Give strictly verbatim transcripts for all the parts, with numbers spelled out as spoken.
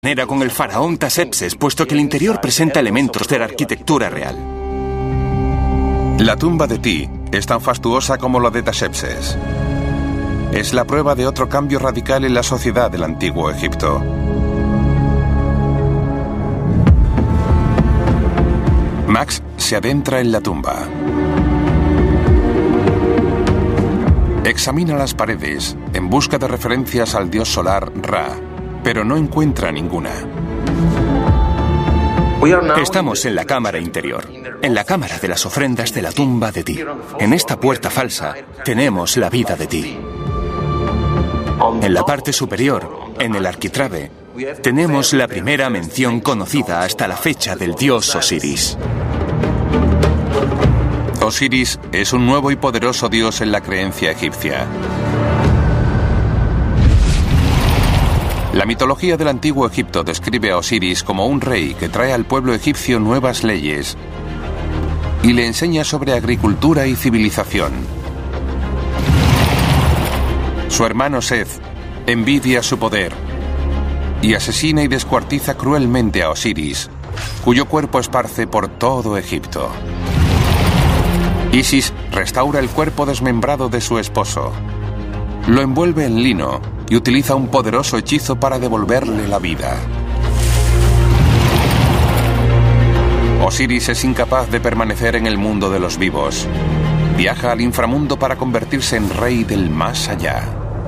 Era con el faraón Tasepses, puesto que el interior presenta elementos de la arquitectura real. La tumba de Ti es tan fastuosa como la de Tasepses. Es la prueba de otro cambio radical en la sociedad del antiguo Egipto. Max se adentra en la tumba. Examina las paredes en busca de referencias al dios solar Ra, pero no encuentra ninguna. Estamos en la cámara interior, en la cámara de las ofrendas de la tumba de Ti. En esta puerta falsa tenemos la vida de Ti. En la parte superior, en el arquitrabe, tenemos la primera mención conocida hasta la fecha del dios Osiris. Osiris es un nuevo y poderoso dios en la creencia egipcia. La mitología del antiguo Egipto describe a Osiris como un rey que trae al pueblo egipcio nuevas leyes y le enseña sobre agricultura y civilización. Su hermano Seth envidia su poder y asesina y descuartiza cruelmente a Osiris, cuyo cuerpo esparce por todo Egipto. Isis restaura el cuerpo desmembrado de su esposo, lo envuelve en lino y utiliza un poderoso hechizo para devolverle la vida. Osiris es incapaz de permanecer en el mundo de los vivos. Viaja al inframundo para convertirse en rey del más allá.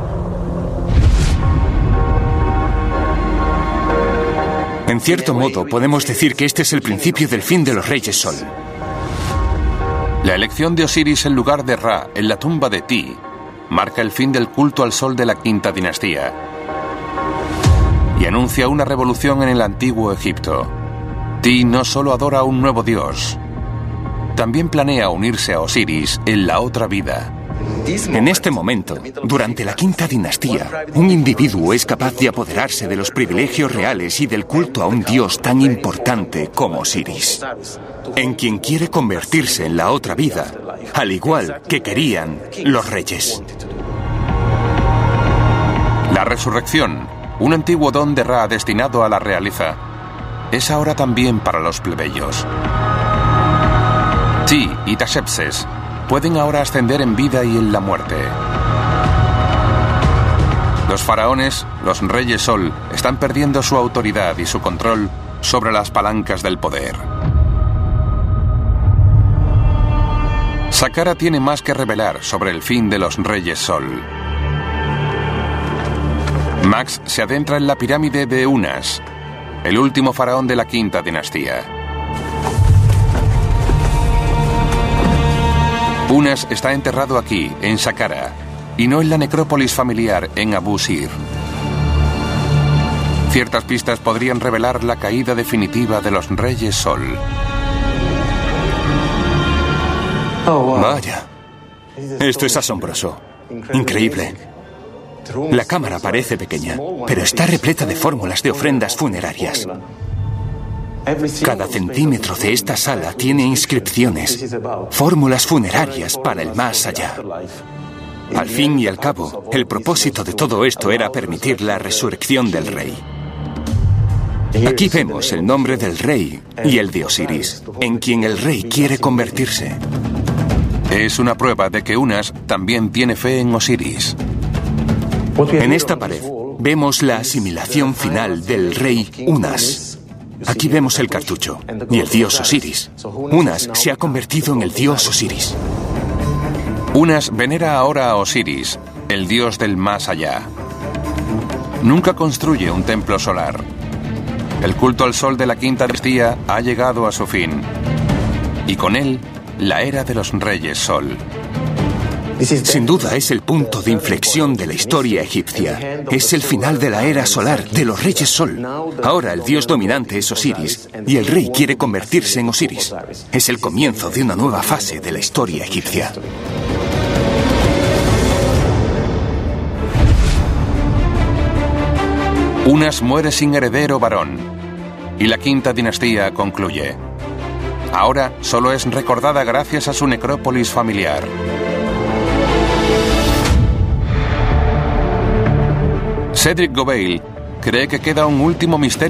En cierto modo, podemos decir que este es el principio del fin de los Reyes Sol. La elección de Osiris en lugar de Ra en la tumba de Ti marca el fin del culto al sol de la quinta dinastía y anuncia una revolución en el antiguo Egipto. Ti no solo adora a un nuevo dios, también planea unirse a Osiris en la otra vida. En este momento, durante la quinta dinastía, un individuo es capaz de apoderarse de los privilegios reales y del culto a un dios tan importante como Osiris, en quien quiere convertirse en la otra vida, al igual que querían los reyes. La resurrección, un antiguo don de Ra destinado a la realeza, es ahora también para los plebeyos. Ti y Tasepses pueden ahora ascender en vida y en la muerte. Los faraones, los reyes Sol, están perdiendo su autoridad y su control sobre las palancas del poder. Saqqara tiene más que revelar sobre el fin de los reyes Sol. Max se adentra en la pirámide de Unas, el último faraón de la quinta dinastía. Unas está enterrado aquí, en Saqqara, y no en la necrópolis familiar en Abu Sir. Ciertas pistas podrían revelar la caída definitiva de los reyes Sol. Vaya, esto es asombroso, increíble. La cámara parece pequeña, pero está repleta de fórmulas de ofrendas funerarias. Cada centímetro de esta sala tiene inscripciones, fórmulas funerarias para el más allá. Al fin y al cabo, el propósito de todo esto era permitir la resurrección del rey. Aquí vemos el nombre del rey y el de Osiris, en quien el rey quiere convertirse. Es una prueba de que Unas también tiene fe en Osiris. En esta pared vemos la asimilación final del rey Unas. Aquí vemos el cartucho y el dios Osiris. Unas se ha convertido en el dios Osiris. Unas venera ahora a Osiris, el dios del más allá. Nunca construye un templo solar. El culto al sol de la quinta dinastía ha llegado a su fin. Y con él, la era de los reyes Sol. Sin duda es el punto de inflexión de la historia egipcia. Es el final de la era solar de los reyes Sol. Ahora el dios dominante es Osiris y el rey quiere convertirse en Osiris. Es el comienzo de una nueva fase de la historia egipcia. Unas muere sin heredero varón y la quinta dinastía concluye. Ahora solo es recordada gracias a su necrópolis familiar. Cedric Gobeil cree que queda un último misterio